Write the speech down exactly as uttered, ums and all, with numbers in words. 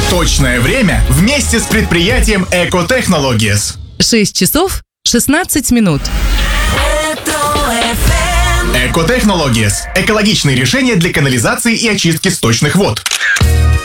Точное время вместе с предприятием Эко Технологиес. шесть часов шестнадцать минут. Эко Технологиес. Экологичные решения для канализации и очистки сточных вод.